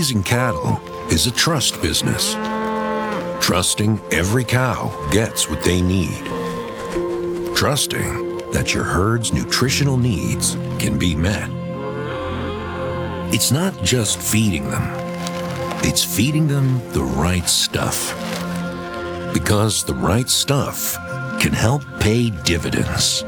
Raising cattle is a trust business. Trusting every cow gets what they need. Trusting that your herd's nutritional needs can be met. It's not just feeding them. It's feeding them the right stuff. Because the right stuff can help pay dividends.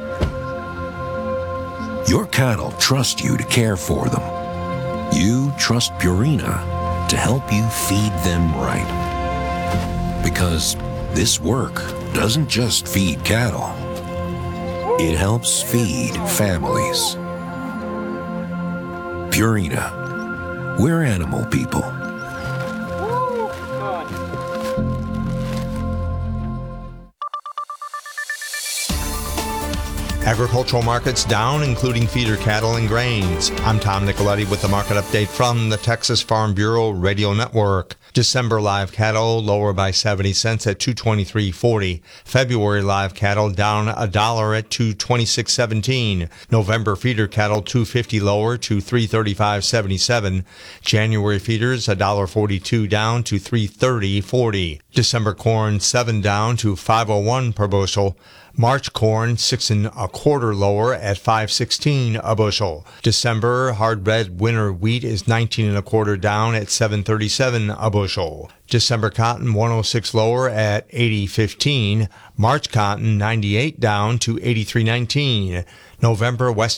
Your cattle trust you to care for them. You trust Purina to help you feed them right. Because this work doesn't just feed cattle. It helps feed families. Purina. We're animal people. Agricultural markets down, including feeder cattle and grains. I'm Tom Nicoletti with the market update from the Texas Farm Bureau Radio Network. December live cattle lower by 70 cents at $223.40. February live cattle down $1 at $226.17. November feeder cattle $2.50 lower to $335.77. January feeders $1.42 down to $330.40. December corn 7 down to $5.01 per bushel. March corn 6 1/4 lower at $5.16 a bushel. December hard red winter wheat is 19 1/4 down at $7.37 a bushel. December cotton 106 lower at $80.15. March cotton 98 down to $83.19. November West